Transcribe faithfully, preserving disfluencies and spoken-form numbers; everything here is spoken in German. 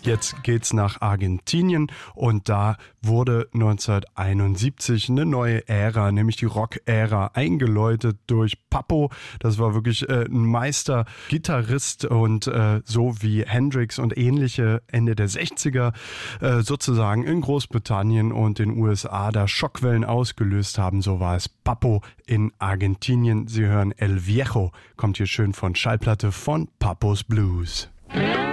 Jetzt geht's nach Argentinien und da wurde neunzehnhunderteinundsiebzig eine neue Ära, nämlich die Rock-Ära, eingeläutet durch Pappo. Das war wirklich äh, ein Meister-Gitarrist und äh, so wie Hendrix und ähnliche Ende der sechziger äh, sozusagen in Großbritannien und den U S A da Schockwellen ausgelöst haben, so war es Pappo in Argentinien. Sie hören El Viejo, kommt hier schön von Schallplatte von Pappos Blues.